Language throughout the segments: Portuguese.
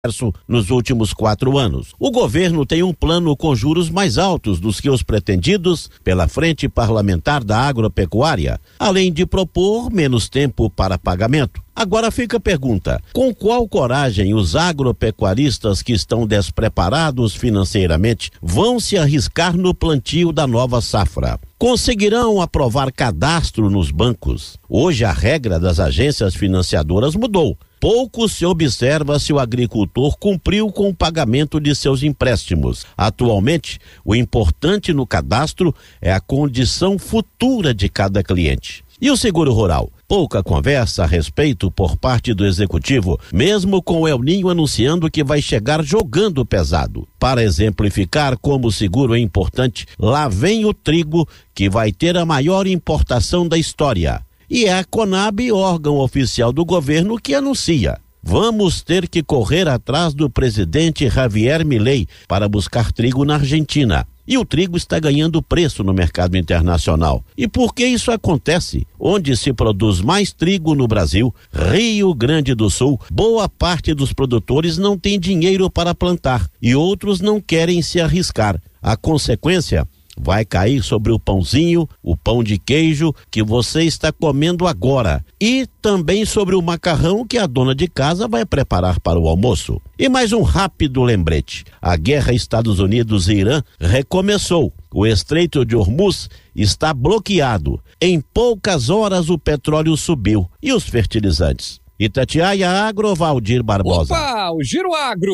nos últimos 4 anos. O governo tem um plano com juros mais altos dos que os pretendidos pela Frente Parlamentar da Agropecuária, além de propor menos tempo para pagamento. Agora fica a pergunta: com qual coragem os agropecuaristas que estão despreparados financeiramente vão se arriscar no plantio da nova safra? Conseguirão aprovar cadastro nos bancos? Hoje a regra das agências financiadoras mudou. Pouco se observa se o agricultor cumpriu com o pagamento de seus empréstimos. Atualmente, o importante no cadastro é a condição futura de cada cliente. E o seguro rural? Pouca conversa a respeito por parte do executivo, mesmo com o El Ninho anunciando que vai chegar jogando pesado. Para exemplificar como o seguro é importante, lá vem o trigo, que vai ter a maior importação da história. E é a Conab, órgão oficial do governo, que anuncia: vamos ter que correr atrás do presidente Javier Milei para buscar trigo na Argentina. E o trigo está ganhando preço no mercado internacional. E por que isso acontece? Onde se produz mais trigo no Brasil, Rio Grande do Sul, boa parte dos produtores não tem dinheiro para plantar e outros não querem se arriscar. A consequência vai cair sobre o pãozinho, o pão de queijo que você está comendo agora, e também sobre o macarrão que a dona de casa vai preparar para o almoço. E mais um rápido lembrete: a guerra Estados Unidos e Irã recomeçou. O Estreito de Hormuz está bloqueado. Em poucas horas o petróleo subiu. E os fertilizantes? Itatiaia Agro, Valdir Barbosa. Opa, o Giro Agro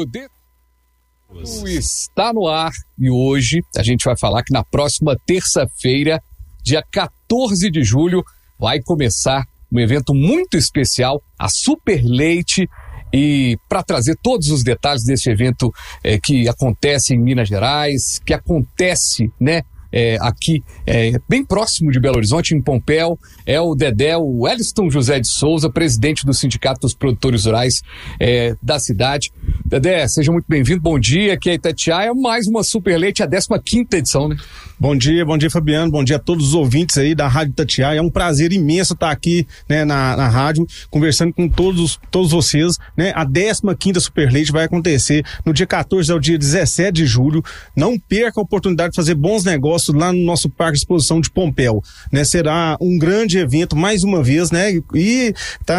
está no ar e hoje a gente vai falar que na próxima terça-feira, dia 14 de julho, vai começar um evento muito especial, a Super Leite. E para trazer todos os detalhes desse evento que acontece em Minas Gerais, que acontece, aqui bem próximo de Belo Horizonte, em Pompéu, é o Dedé, o Wellington José de Souza, presidente do Sindicato dos Produtores Rurais da cidade. Dedé, seja muito bem-vindo, bom dia, aqui é Itatiaia, mais uma Super Leite, a 15ª edição, né? Bom dia Fabiano, bom dia a todos os ouvintes aí da Rádio Itatiaia. É um prazer imenso estar aqui, na rádio, conversando com todos vocês, A 15ª Super Leite vai acontecer no dia 14 ao dia 17 de julho. Não perca a oportunidade de fazer bons negócios lá no nosso Parque de Exposição de Pompéu, Será um grande evento, mais uma vez, E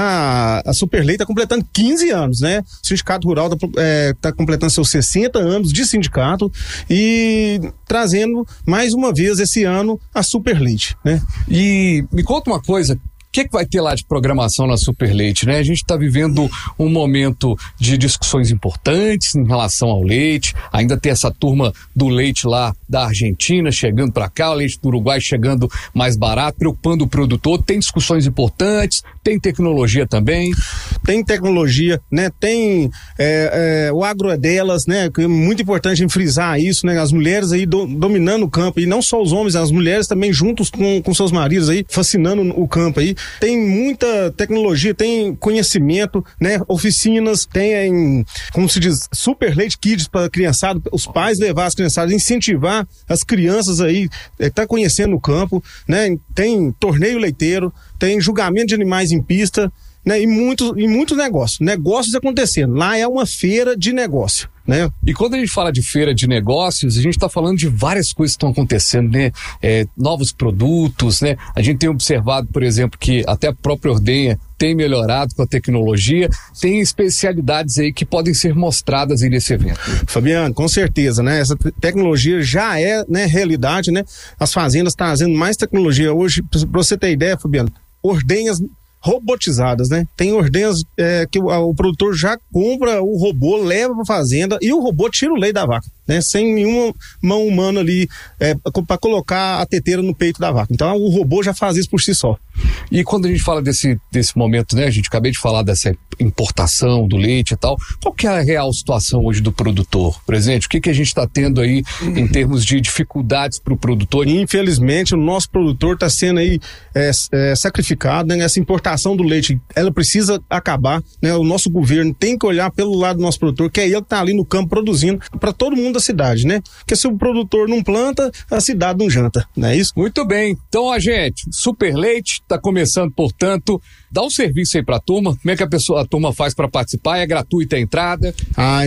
a Super Leite está completando 15 anos, O Sindicato Rural está completando seus 60 anos de sindicato e trazendo mais uma vez esse ano a Super Leite, E me conta uma coisa: o que vai ter lá de programação na Super Leite, A gente está vivendo um momento de discussões importantes em relação ao leite. Ainda tem essa turma do leite lá da Argentina chegando para cá, o leite do Uruguai chegando mais barato, preocupando o produtor. Tem discussões importantes, tem tecnologia também. Tem tecnologia, Tem o agro é delas, Que é muito importante frisar isso, As mulheres aí dominando o campo, e não só os homens, as mulheres também juntos com seus maridos aí, fascinando o campo aí. Tem muita tecnologia, tem conhecimento, Oficinas, tem, como se diz, Super Leite Kids para criançada, os pais levar as criançadas, incentivar as crianças aí, tá conhecendo o campo, Tem torneio leiteiro, tem julgamento de animais em pista, E muitos negócios acontecendo. Lá é uma feira de negócio, E quando a gente fala de feira de negócios, a gente está falando de várias coisas que estão acontecendo, novos produtos, A gente tem observado, por exemplo, que até a própria ordenha tem melhorado com a tecnologia. Tem especialidades aí que podem ser mostradas aí nesse evento. Fabiano, com certeza, Essa tecnologia já é, realidade, As fazendas trazendo mais tecnologia. Hoje, para você ter ideia, Fabiano, ordenhas robotizadas, Tem ordenhas que o produtor já compra o robô, leva para a fazenda e o robô tira o leite da vaca, sem nenhuma mão humana ali para colocar a teteira no peito da vaca. Então o robô já faz isso por si só. E quando a gente fala desse momento, a gente acabei de falar dessa importação do leite e tal, qual que é a real situação hoje do produtor, presidente? O que a gente está tendo aí em termos de dificuldades para o produtor? Infelizmente, o nosso produtor está sendo aí sacrificado, Essa importação do leite, ela precisa acabar, O nosso governo tem que olhar pelo lado do nosso produtor, que é ele que está ali no campo produzindo, para todo mundo da cidade, né? Porque se o produtor não planta, a cidade não janta, não é isso? Muito bem. Então, ó, gente, Super Leite está começando, portanto, dá um serviço aí pra turma. Como é que a turma faz para participar? É gratuita a entrada?